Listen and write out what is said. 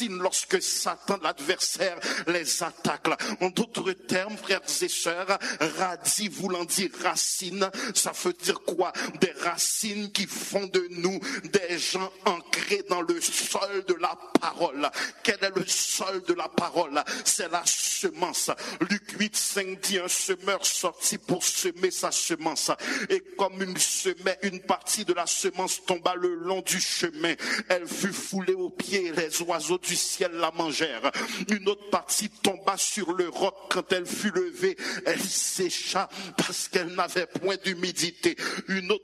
racines lorsque Satan, l'adversaire, les attaque. En d'autres termes, frères et sœurs, radis voulant dire racine, ça veut dire quoi? Des racines qui font de nous des gens ancrés dans le sol de la parole. Quel est le sol de la parole? C'est la semence. Luc 8:5 dit, un semeur sortit pour semer sa semence. Et comme une partie de la semence tomba le long du chemin, elle fut foulée aux pieds et les oiseaux du ciel la mangèrent. Une autre partie tomba sur le roc. Quand elle fut levée, elle sécha parce qu'elle n'avait point d'humidité. Une autre